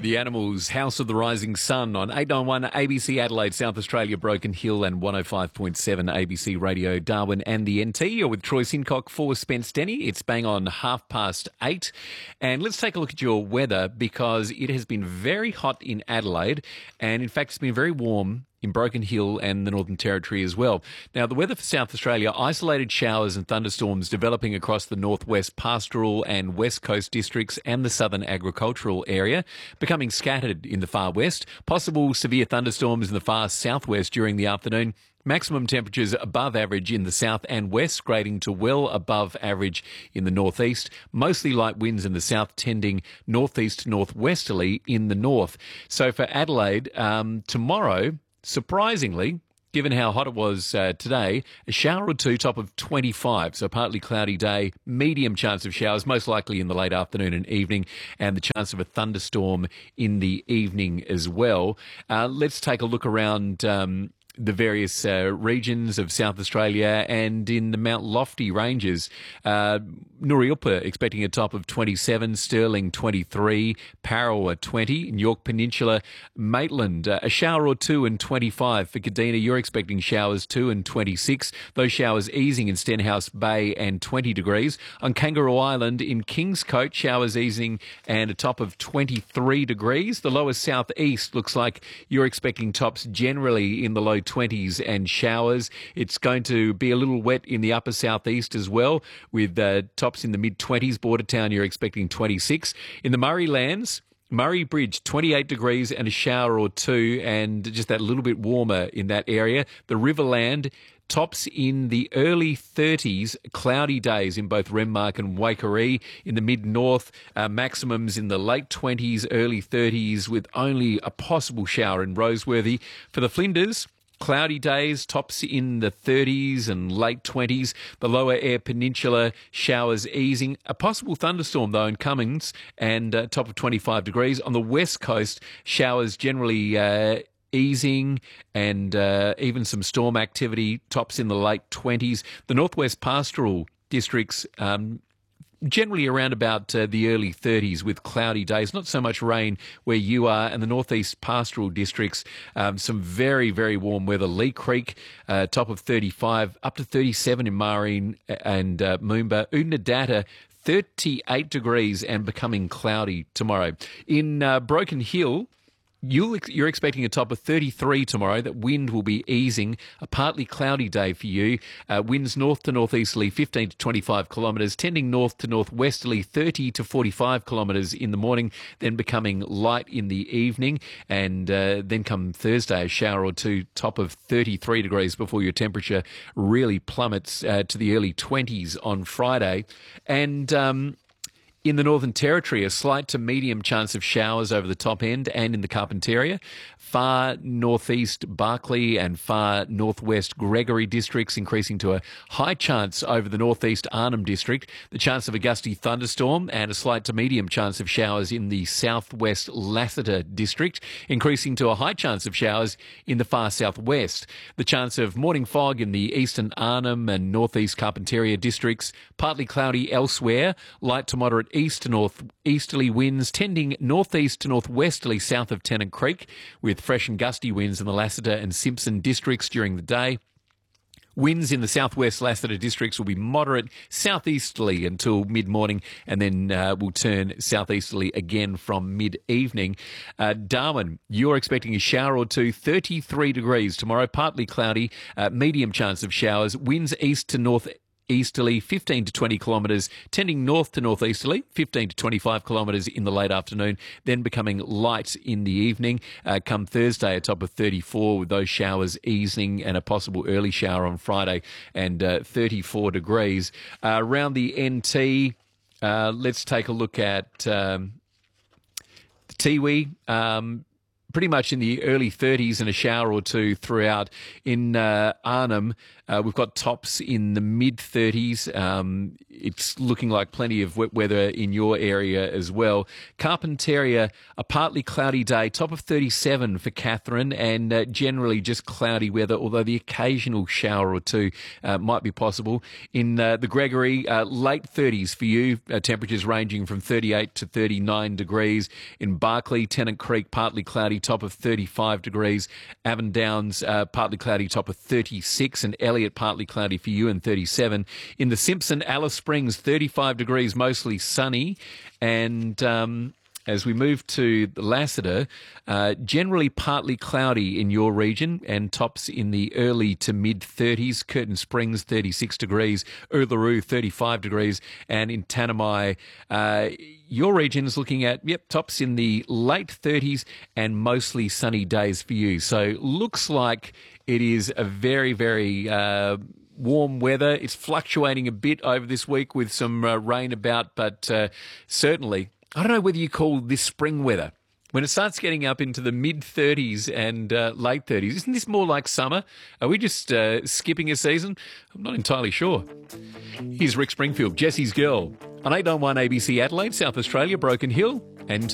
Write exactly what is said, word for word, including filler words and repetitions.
The Animals, House of the Rising Sun on eight ninety-one A B C Adelaide, South Australia, Broken Hill, and one oh five point seven A B C Radio Darwin and the N T. You're with Troy Sincock for Spence Denny. It's bang on half past eight. And let's take a look at your weather, because it has been very hot in Adelaide, and in fact it's been very warm in Broken Hill and the Northern Territory as well. Now, the weather for South Australia: isolated showers and thunderstorms developing across the northwest pastoral and west coast districts and the southern agricultural area, becoming scattered in the far west. Possible severe thunderstorms in the far southwest during the afternoon. Maximum temperatures above average in the south and west, grading to well above average in the northeast. Mostly light winds in the south, tending northeast northwesterly in the north. So for Adelaide, um, tomorrow, surprisingly, given how hot it was uh, today, a shower or two, top of twenty-five. So partly cloudy day, medium chance of showers, most likely in the late afternoon and evening, and the chance of a thunderstorm in the evening as well. Uh, let's take a look around um, the various uh, regions of South Australia and in the Mount Lofty ranges. Uh, Nooriilpa expecting a top of twenty-seven, Stirling twenty-three, Parawa twenty, in York Peninsula, Maitland uh, a shower or two and twenty-five. For Kadina, you're expecting showers two and twenty-six. Those showers easing in Stenhouse Bay and twenty degrees. On Kangaroo Island in Kingscote, showers easing and a top of twenty-three degrees. The lower southeast looks like you're expecting tops generally in the low twenties and showers. It's going to be a little wet in the upper southeast as well, with uh, tops in the mid-twenties. Bordertown, you're expecting twenty-six. In the Murray Lands, Murray Bridge, twenty-eight degrees and a shower or two, and just that little bit warmer in that area. The Riverland, tops in the early thirties, cloudy days in both Renmark and Waikerie. In the mid-north, uh, maximums in the late twenties, early thirties, with only a possible shower in Roseworthy. For the Flinders, cloudy days, tops in the thirties and late twenties. The lower Eyre Peninsula, showers easing. A possible thunderstorm, though, in Cummins, and uh, top of twenty-five degrees. On the west coast, showers generally uh, easing, and uh, even some storm activity, tops in the late twenties. The northwest pastoral districts, um, generally around about uh, the early thirties with cloudy days. Not so much rain where you are. And the northeast pastoral districts, um, some very, very warm weather. Lee Creek, uh, top of thirty-five, up to thirty-seven in Marine and uh, Moomba. Oodnadatta, thirty-eight degrees and becoming cloudy tomorrow. In uh, Broken Hill, You'll, you're expecting a top of thirty-three tomorrow. That wind will be easing. A partly cloudy day for you. Uh, winds north to northeasterly, fifteen to twenty-five kilometres, tending north to northwesterly, thirty to forty-five kilometres in the morning, then becoming light in the evening. And uh, then come Thursday, a shower or two, top of thirty-three degrees before your temperature really plummets uh, to the early twenties on Friday. And Um, in the Northern Territory, a slight to medium chance of showers over the top end and in the Carpentaria. Far northeast Barkly and far northwest Gregory districts increasing to a high chance over the northeast Arnhem district. The chance of a gusty thunderstorm and a slight to medium chance of showers in the southwest Lassiter district, increasing to a high chance of showers in the far southwest. The chance of morning fog in the eastern Arnhem and northeast Carpentaria districts. Partly cloudy elsewhere. Light to moderate east to northeasterly winds, tending northeast to northwesterly south of Tennant Creek, with fresh and gusty winds in the Lassiter and Simpson districts during the day. Winds in the southwest Lassiter districts will be moderate southeasterly until mid-morning, and then uh, will turn southeasterly again from mid-evening. Uh, Darwin, you're expecting a shower or two, thirty-three degrees tomorrow, partly cloudy, uh, medium chance of showers. Winds east to north easterly, fifteen to twenty kilometres, tending north to northeasterly, fifteen to twenty-five kilometres in the late afternoon, then becoming light in the evening. Uh, come Thursday, a top of thirty-four, with those showers easing and a possible early shower on Friday, and uh, thirty-four degrees. Uh, around the N T, uh, let's take a look at um, the Tiwi. Um, pretty much in the early thirties and a shower or two throughout. In uh, Arnhem, Uh, we've got tops in the mid thirties. Um, it's looking like plenty of wet weather in your area as well. Carpentaria, a partly cloudy day, top of thirty-seven for Catherine, and uh, generally just cloudy weather, although the occasional shower or two uh, might be possible. In uh, the Gregory, uh, late thirties for you, uh, temperatures ranging from thirty-eight to thirty-nine degrees. In Barclay, Tennant Creek, partly cloudy, top of thirty-five degrees. Avon Downs, uh, partly cloudy, top of thirty-six, and Elliot, partly cloudy for you, and thirty-seven. In the Simpson, Alice Springs, thirty-five degrees, mostly sunny, and um, as we move to Lassiter, uh, generally partly cloudy in your region and tops in the early to mid thirties. Curtin Springs, thirty-six degrees. Uluru, thirty-five degrees. And in Tanami, uh, your region is looking at, yep, tops in the late thirties and mostly sunny days for you. So looks like it is a very, very uh, warm weather. It's fluctuating a bit over this week with some uh, rain about, but uh, certainly, I don't know whether you call this spring weather. When it starts getting up into the mid thirties and uh, late thirties, isn't this more like summer? Are we just uh, skipping a season? I'm not entirely sure. Here's Rick Springfield, Jesse's Girl, on eight nine one A B C Adelaide, South Australia, Broken Hill, and